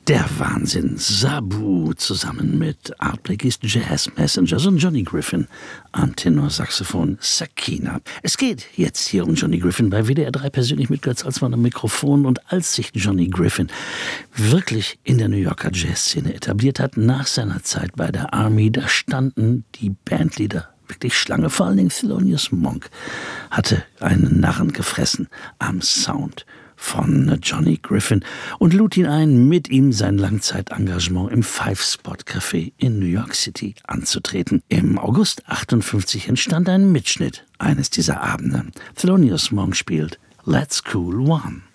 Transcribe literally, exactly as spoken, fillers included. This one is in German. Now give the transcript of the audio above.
Der Wahnsinn. Sabu zusammen mit Art Blakey's Jazz Messengers und Johnny Griffin am Tenorsaxophon Sakina. Es geht jetzt hier um Johnny Griffin bei W D R drei persönlich mit Götz Alsmann am Mikrofon. Und als sich Johnny Griffin wirklich in der New Yorker Jazzszene etabliert hat, nach seiner Zeit bei der Army, da standen die Bandleader wirklich Schlange. Vor allen Dingen Thelonious Monk hatte einen Narren gefressen am Sound von Johnny Griffin und lud ihn ein, mit ihm sein Langzeitengagement im Five Spot Café in New York City anzutreten. Im August achtundfünfzig entstand ein Mitschnitt eines dieser Abende. Thelonious Monk spielt Let's Cool One.